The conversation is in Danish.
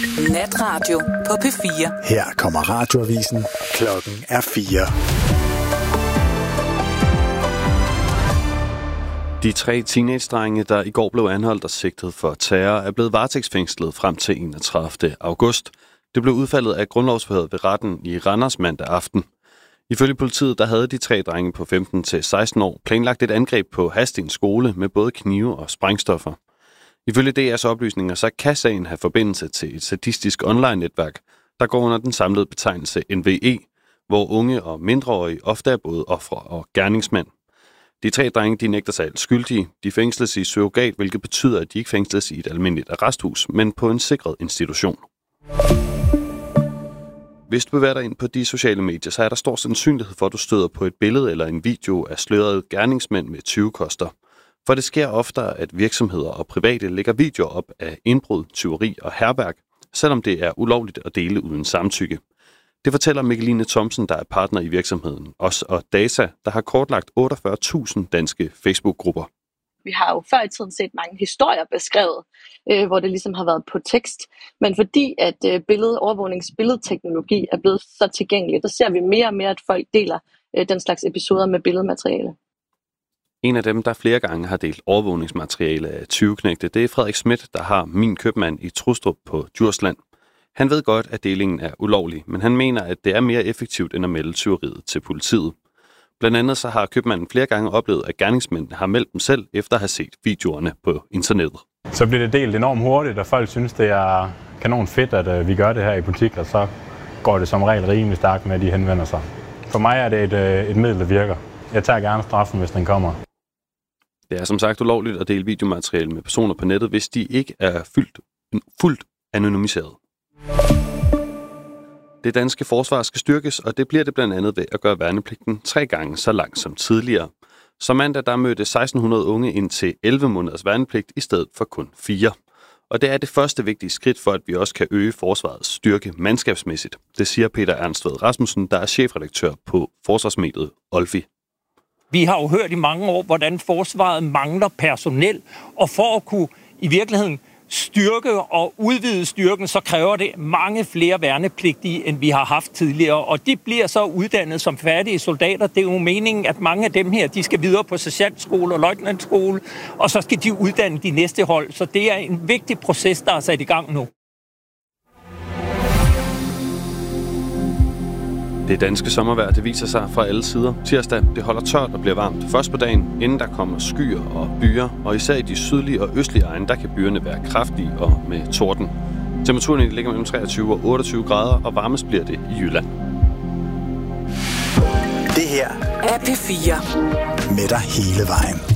Natradio på P4. Her kommer radioavisen. Klokken er 4. De 3 teenage-drenge, der i går blev anholdt og sigtet for terror, er blevet varetægtsfængslet frem til 31. august. Det blev udfaldet af grundlovsforhøret ved retten i Randers mandag aften. Ifølge politiet, der havde de 3 drenge på 15 til 16 år planlagt et angreb på Hadsten skole med både knive og sprængstoffer. Ifølge DR's oplysninger, så kan sagen have forbindelse til et sadistisk online-netværk, der går under den samlede betegnelse NVE, hvor unge og mindreårige ofte er både ofre og gerningsmænd. De 3 drenge, de nægter sig alt skyldige. De fængsles i surrogat, hvilket betyder, at de ikke fængsles i et almindeligt arresthus, men på en sikret institution. Hvis du bevæger dig ind på de sociale medier, så er der stor sandsynlighed for, at du støder på et billede eller en video af slørede gerningsmænd med tyvekoster. For det sker oftere, at virksomheder og private lægger videoer op af indbrud, tyveri og hærværk, selvom det er ulovligt at dele uden samtykke. Det fortæller Mikkeline Thomsen, der er partner i virksomheden, OS og DASA, der har kortlagt 48.000 danske Facebook-grupper. Vi har jo før i tiden set mange historier beskrevet, hvor det ligesom har været på tekst. Men fordi at overvågningsbilledteknologi er blevet så tilgængeligt, så ser vi mere og mere, at folk deler den slags episoder med billedmateriale. En af dem, der flere gange har delt overvågningsmateriale af tyveknægte, det er Frederik Schmidt, der har Min Købmand i Trustrup på Djursland. Han ved godt, at delingen er ulovlig, men han mener, at det er mere effektivt end at melde tyveriet til politiet. Blandt andet så har købmanden flere gange oplevet, at gerningsmændene har meldt dem selv, efter at have set videoerne på internettet. Så bliver det delt enormt hurtigt, og folk synes, det er kanon fedt, at vi gør det her i butik, og så går det som regel rimelig stærkt med, at de henvender sig. For mig er det et middel, der virker. Jeg tager gerne straffen, hvis den kommer. Det er som sagt ulovligt at dele videomateriale med personer på nettet, hvis de ikke er fuldt anonymiseret. Det danske forsvar skal styrkes, og det bliver det blandt andet ved at gøre værnepligten 3 gange så lang som tidligere. Så mandag der mødte 1600 unge ind til 11 måneders værnepligt i stedet for kun 4. Og det er det første vigtige skridt for, at vi også kan øge forsvarets styrke mandskabsmæssigt. Det siger Peter Ernst Ved Rasmussen, der er chefredaktør på forsvarsmediet Olfi. Vi har jo hørt i mange år, hvordan forsvaret mangler personel, og for at kunne i virkeligheden styrke og udvide styrken, så kræver det mange flere værnepligtige, end vi har haft tidligere. Og de bliver så uddannet som færdige soldater. Det er jo meningen, at mange af dem her, de skal videre på sergeantskole og løjtnantskole, og så skal de uddanne de næste hold. Så det er en vigtig proces, der er sat i gang nu. Det danske sommervejr, det viser sig fra alle sider. Tirsdag, det holder tørt og bliver varmt først på dagen, inden der kommer skyer og byer, og især i de sydlige og østlige egne, der kan byerne være kraftige og med torden. Temperaturen ligger mellem 23 og 28 grader, og varmest bliver det i Jylland. Det her er P4. Med dig hele vejen.